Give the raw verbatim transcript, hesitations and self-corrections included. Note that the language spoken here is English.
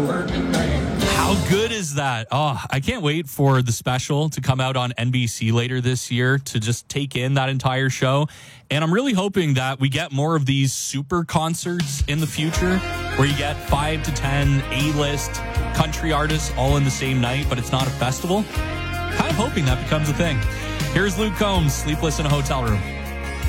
How good is that? Oh, I can't wait for the special to come out on N B C later this year to just take in that entire show. And I'm really hoping that we get more of these super concerts in the future where you get five to ten A-list country artists all in the same night, but it's not a festival. Kind of hoping that becomes a thing. Here's Luke Combs, Sleepless in a Hotel Room.